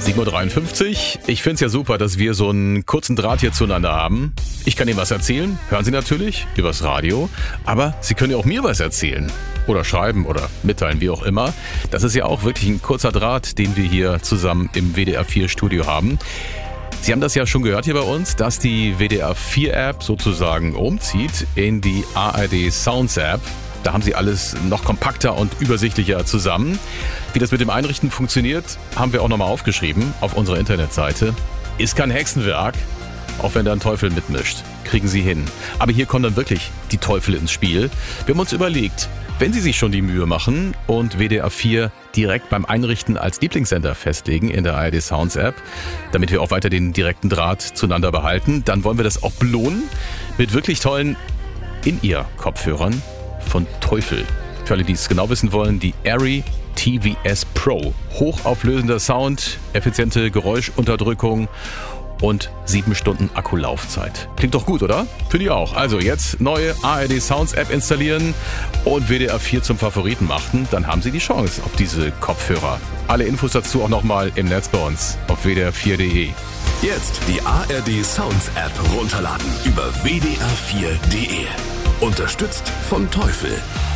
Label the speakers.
Speaker 1: 7:53 Uhr. Ich finde es ja super, dass wir so einen kurzen Draht hier zueinander haben. Ich kann Ihnen was erzählen, hören Sie natürlich, übers Radio. Aber Sie können ja auch mir was erzählen. Oder schreiben oder mitteilen, wie auch immer. Das ist ja auch wirklich ein kurzer Draht, den wir hier zusammen im WDR 4 Studio haben. Sie haben das ja schon gehört hier bei uns, dass die WDR 4 App sozusagen umzieht in die ARD Sounds App. Da haben Sie alles noch kompakter und übersichtlicher zusammen. Wie das mit dem Einrichten funktioniert, haben wir auch nochmal aufgeschrieben auf unserer Internetseite. Ist kein Hexenwerk, auch wenn da ein Teufel mitmischt. Kriegen Sie hin. Aber hier kommen dann wirklich die Teufel ins Spiel. Wir haben uns überlegt, wenn Sie sich schon die Mühe machen und WDR 4 direkt beim Einrichten als Lieblingssender festlegen in der ARD Sounds App, damit wir auch weiter den direkten Draht zueinander behalten, dann wollen wir das auch belohnen mit wirklich tollen In-Ear-Kopfhörern von Teufel. Für alle, die es genau wissen wollen, die Arri TVS Pro. Hochauflösender Sound, effiziente Geräuschunterdrückung und 7 Stunden Akkulaufzeit. Klingt doch gut, oder? Finde ich auch. Also jetzt neue ARD Sounds App installieren und WDR 4 zum Favoriten machen. Dann haben Sie die Chance auf diese Kopfhörer. Alle Infos dazu auch nochmal im Netz bei uns auf wdr4.de.
Speaker 2: Jetzt die ARD Sounds App runterladen über wdr4.de. Unterstützt von Teufel.